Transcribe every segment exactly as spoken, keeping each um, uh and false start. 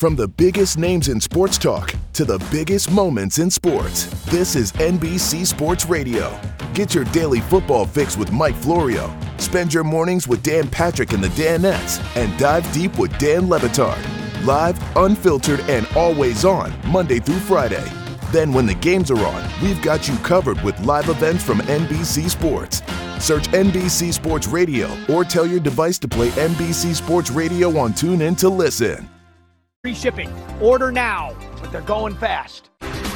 From the biggest names in sports talk to the biggest moments in sports, this is N B C Sports Radio. Get your daily football fix with Mike Florio. Spend your mornings with Dan Patrick and the Danettes, and dive deep with Dan Le Batard. Live, unfiltered, and always on, Monday through Friday. Then when the games are on, we've got you covered with live events from N B C Sports. Search N B C Sports Radio or tell your device to play N B C Sports Radio on TuneIn to listen. Free shipping. Order now, but they're going fast.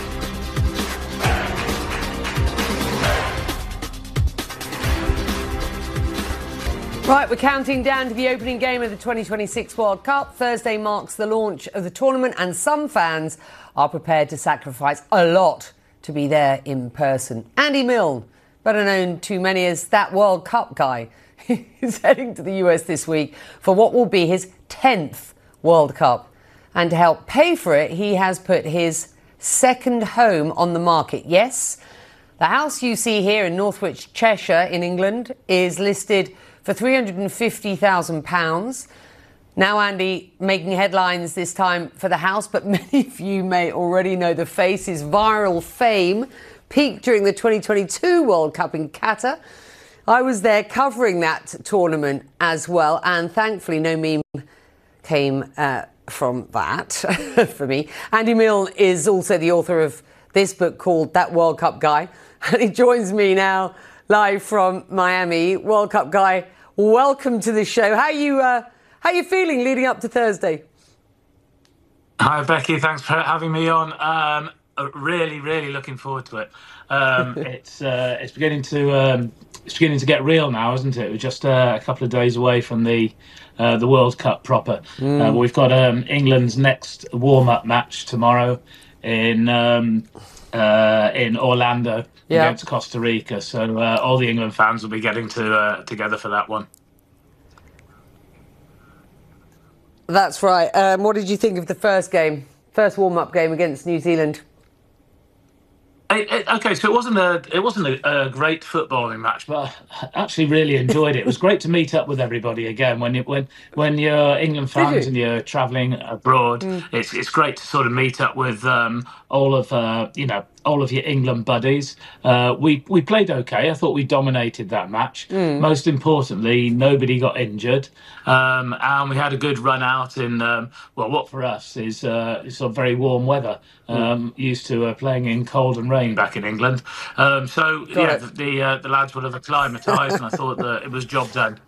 Right, we're counting down to the opening game of the twenty twenty-six World Cup. Thursday marks the launch of the tournament, and some fans are prepared to sacrifice a lot to be there in person. Andy Milne, better known to many as that World Cup guy, is heading to the U S this week for what will be his tenth World Cup. And to help pay for it, he has put his second home on the market. Yes, the house you see here in Northwich, Cheshire in England is listed for three hundred fifty thousand pounds. Now, Andy, making headlines this time for the house, but many of you may already know the face. His viral fame peaked during the twenty twenty-two World Cup in Qatar. I was there covering that tournament as well, and thankfully no meme came uh, from that for me. Andy Milne is also the author of this book called That World Cup Guy, and he joins me now live from Miami. World Cup Guy, welcome to the show. How you uh, how you feeling leading up to Thursday? Hi, Becky. Thanks for having me on. Um, really, really looking forward to it. Um, it's uh, it's beginning to um, it's beginning to get real now, isn't it? We're just uh, a couple of days away from the uh, the World Cup proper. Mm. Uh, we've got um, England's next warm-up match tomorrow in um, uh, in Orlando. Yeah. Against Costa Rica, so uh, all the England fans will be getting to uh, together for that one. That's right. Um, what did you think of the first game, first warm-up game against New Zealand? It, it, okay, so it wasn't a it wasn't a, a great footballing match, but I actually really enjoyed it. It was great to meet up with everybody again. When you, when when you're England fans you? and you're travelling abroad, mm. it's it's great to sort of meet up with um, all of uh, you know. all of your England buddies. Uh, we we played okay. I thought we dominated that match. Mm. Most importantly, nobody got injured, um, and we had a good run out in um, well, what for us is uh, sort of very warm weather. Um, mm. Used to uh, playing in cold and rain back in England. Um, so got yeah, it. the the, uh, the lads would have acclimatised, and I thought that it was job done.